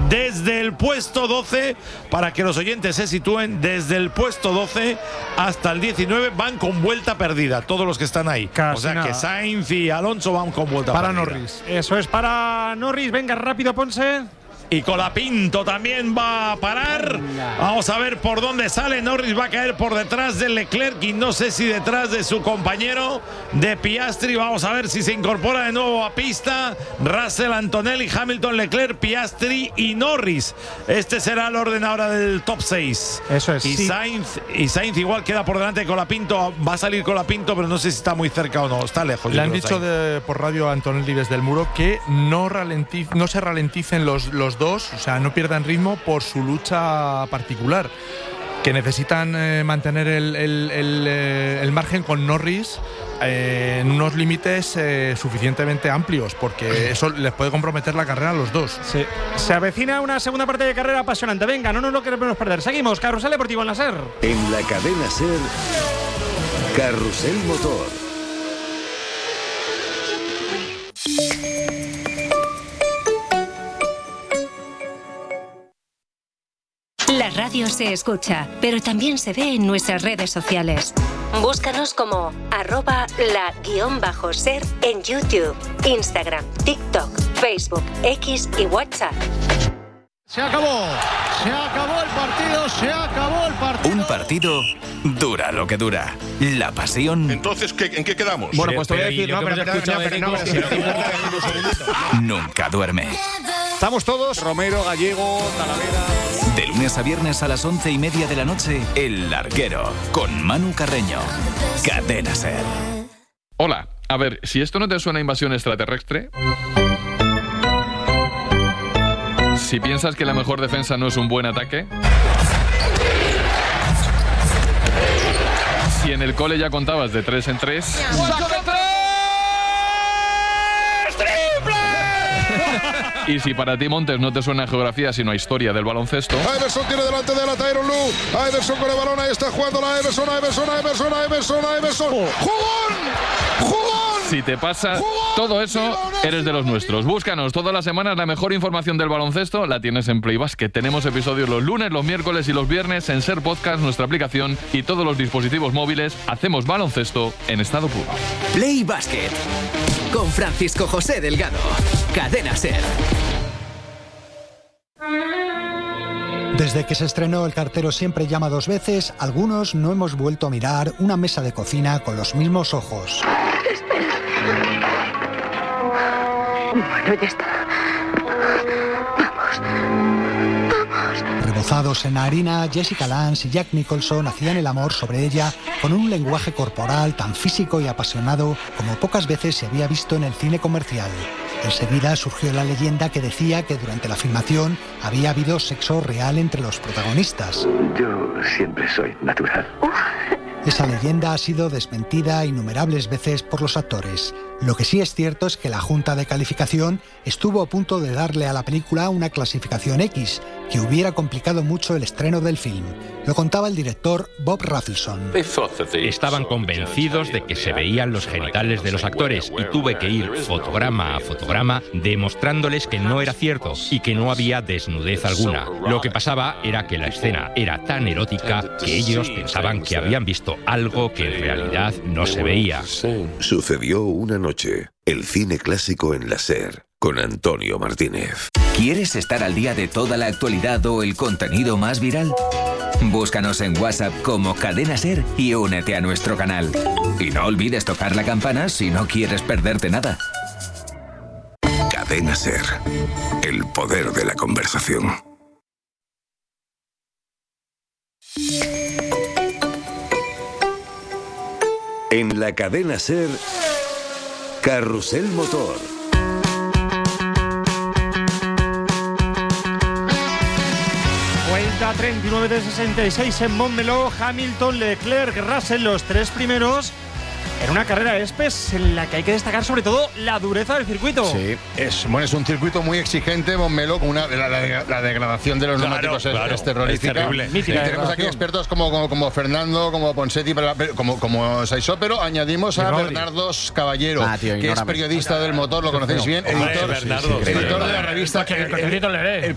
desde el puesto 12, para que los oyentes se sitúen, desde el puesto 12 hasta el 19 van con vuelta perdida, todos los que están ahí. Casi o sea nada. que Sainz y Alonso van con vuelta para perdida. Norris. Eso es para Norris. Venga, rápido, Ponce. Y Colapinto también va a parar. Vamos a ver por dónde sale. Norris va a caer por detrás de Leclerc y no sé si detrás de su compañero de Piastri. Vamos a ver si se incorpora de nuevo a pista Russell, Antonelli, Hamilton, Leclerc, Piastri y Norris. Este será el orden ahora del top 6. Eso es. Y Sí. Sainz igual queda por delante de Colapinto. Va a salir Colapinto, pero no sé si está muy cerca o no. Está lejos. Le han dicho por radio a Antonelli desde el muro que no se ralenticen los dos, o sea, no pierdan ritmo por su lucha particular, que necesitan mantener el margen con Norris en unos límites suficientemente amplios, porque eso les puede comprometer la carrera a los dos. Sí. Se avecina una segunda parte de carrera apasionante. Venga, no nos lo queremos perder. Seguimos. Carrusel Deportivo en la SER. En la cadena SER, Carrusel Motor. La radio se escucha, pero también se ve en nuestras redes sociales. Búscanos como @la_ser en YouTube, Instagram, TikTok, Facebook, X y WhatsApp. Se acabó el partido. Un partido dura lo que dura. La pasión. Entonces, ¿en qué quedamos? Bueno, pues te voy a decir, Nunca duerme. Estamos todos, Romero, Gallego, Talavera. De lunes a viernes a las 11:30 de la noche, El Larguero, con Manu Carreño. Cadena SER. Hola, a ver, si esto no te suena a invasión extraterrestre, si piensas que la mejor defensa no es un buen ataque, si en el cole ya contabas de 3 en 3, y si para ti, Montes, no te suena a geografía sino a historia del baloncesto, Iverson tiene delante de la Tyronn Lue. Iverson con el balón, ahí está jugando la Iverson. ¡Jugón! si te pasa todo eso, eres de los nuestros. Búscanos todas las semanas, la mejor información del baloncesto la tienes en Play Basket. Tenemos episodios los lunes, los miércoles y los viernes en SER Podcast, nuestra aplicación y todos los dispositivos móviles. Hacemos baloncesto en estado puro. Play Basket con Francisco José Delgado. Cadena SER. Desde que se estrenó El cartero siempre llama dos veces, algunos no hemos vuelto a mirar una mesa de cocina con los mismos ojos. Espera. Bueno, ya está. Vamos. Rebozados en harina, Jessica Lange y Jack Nicholson hacían el amor sobre ella con un lenguaje corporal tan físico y apasionado como pocas veces se había visto en el cine comercial. Enseguida surgió la leyenda que decía que durante la filmación había habido sexo real entre los protagonistas. Yo siempre soy natural. Esa leyenda ha sido desmentida innumerables veces por los actores. Lo que sí es cierto es que la Junta de Calificación estuvo a punto de darle a la película una clasificación X, que hubiera complicado mucho el estreno del film. Lo contaba el director Bob Rafelson. Estaban convencidos de que se veían los genitales de los actores y tuve que ir fotograma a fotograma demostrándoles que no era cierto y que no había desnudez alguna. Lo que pasaba era que la escena era tan erótica que ellos pensaban que habían visto algo que en realidad no se veía. Sucedió una noche. El cine clásico en la SER, con Antonio Martínez. ¿Quieres estar al día de toda la actualidad o el contenido más viral? Búscanos en WhatsApp como Cadena SER y únete a nuestro canal. Y no olvides tocar la campana si no quieres perderte nada. Cadena SER. El poder de la conversación. En la Cadena SER, Carrusel Motor. Vuelta 39 de 66 en Montmeló. Hamilton, Leclerc, Russell, los tres primeros en una carrera Espes en la que hay que destacar sobre todo la dureza del circuito. Sí, es un circuito muy exigente, Montmeló, con la degradación de los neumáticos es terrorífica. Es terrible. Mítica, tenemos aquí expertos como Fernando, como Ponsetti, como Saisó, pero añadimos a Bernardo Caballero, que es periodista del motor, lo conocéis bien, editor de la revista. El